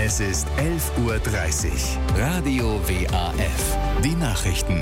Es ist 11:30 Uhr. Radio WAF. Die Nachrichten.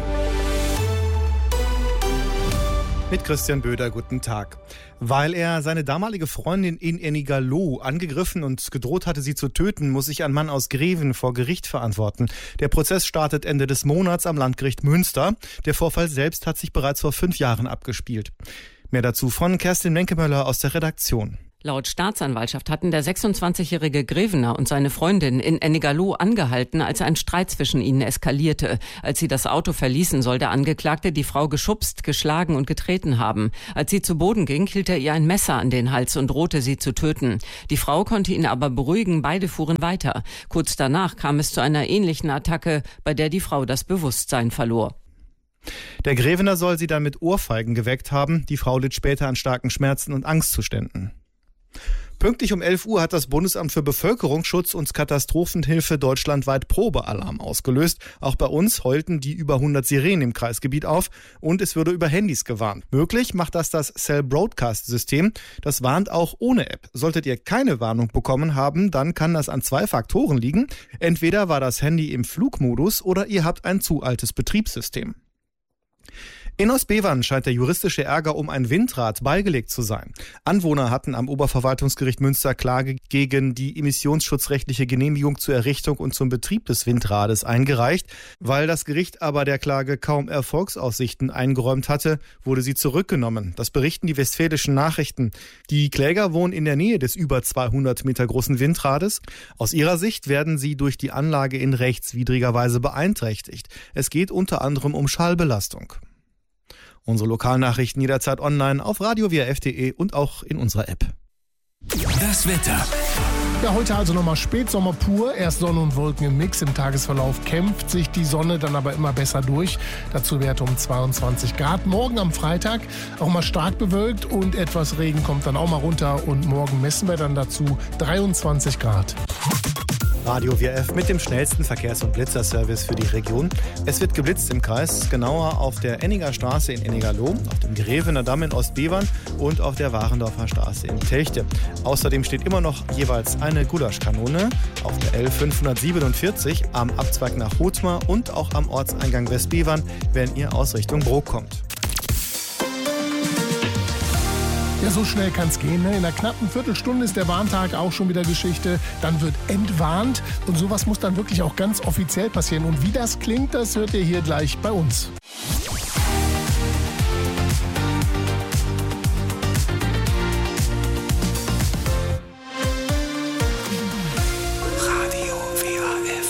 Mit Christian Böder, guten Tag. Weil er seine damalige Freundin in Ennigerloh angegriffen und gedroht hatte, sie zu töten, muss sich ein Mann aus Greven vor Gericht verantworten. Der Prozess startet Ende des Monats am Landgericht Münster. Der Vorfall selbst hat sich bereits vor 5 Jahren abgespielt. Mehr dazu von Kerstin Menkemöller aus der Redaktion. Laut Staatsanwaltschaft hatten der 26-jährige Grevener und seine Freundin in Ennigerloh angehalten, als ein Streit zwischen ihnen eskalierte. Als sie das Auto verließen, soll der Angeklagte die Frau geschubst, geschlagen und getreten haben. Als sie zu Boden ging, hielt er ihr ein Messer an den Hals und drohte, sie zu töten. Die Frau konnte ihn aber beruhigen, beide fuhren weiter. Kurz danach kam es zu einer ähnlichen Attacke, bei der die Frau das Bewusstsein verlor. Der Grevener soll sie dann mit Ohrfeigen geweckt haben. Die Frau litt später an starken Schmerzen und Angstzuständen. Pünktlich um 11 Uhr hat das Bundesamt für Bevölkerungsschutz und Katastrophenhilfe deutschlandweit Probealarm ausgelöst. Auch bei uns heulten die über 100 Sirenen im Kreisgebiet auf und es würde über Handys gewarnt. Möglich macht das Cell Broadcast System. Das warnt auch ohne App. Solltet ihr keine Warnung bekommen haben, dann kann das an 2 Faktoren liegen. Entweder war das Handy im Flugmodus oder ihr habt ein zu altes Betriebssystem. In Ostbevern scheint der juristische Ärger um ein Windrad beigelegt zu sein. Anwohner hatten am Oberverwaltungsgericht Münster Klage gegen die emissionsschutzrechtliche Genehmigung zur Errichtung und zum Betrieb des Windrades eingereicht. Weil das Gericht aber der Klage kaum Erfolgsaussichten eingeräumt hatte, wurde sie zurückgenommen. Das berichten die Westfälischen Nachrichten. Die Kläger wohnen in der Nähe des über 200 Meter großen Windrades. Aus ihrer Sicht werden sie durch die Anlage in rechtswidriger Weise beeinträchtigt. Es geht unter anderem um Schallbelastung. Unsere Lokalnachrichten jederzeit online auf radiowaf.de und auch in unserer App. Das Wetter. Ja, heute also nochmal Spätsommer pur. Erst Sonne und Wolken im Mix. Im Tagesverlauf kämpft sich die Sonne dann aber immer besser durch. Dazu Werte um 22 Grad. Morgen am Freitag auch mal stark bewölkt und etwas Regen kommt dann auch mal runter. Und morgen messen wir dann dazu 23 Grad. Radio WF mit dem schnellsten Verkehrs- und Blitzerservice für die Region. Es wird geblitzt im Kreis, genauer auf der Enninger Straße in Ennigerloh, auf dem Grevener Damm in Ostbevern und auf der Warendorfer Straße in Telchte. Außerdem steht immer noch jeweils eine Gulaschkanone auf der L547 am Abzweig nach Hothmar und auch am Ortseingang Westbevern, wenn ihr aus Richtung Brok kommt. Ja, so schnell kann es gehen. Ne? In einer knappen Viertelstunde ist der Warntag auch schon wieder Geschichte. Dann wird entwarnt und sowas muss dann wirklich auch ganz offiziell passieren. Und wie das klingt, das hört ihr hier gleich bei uns.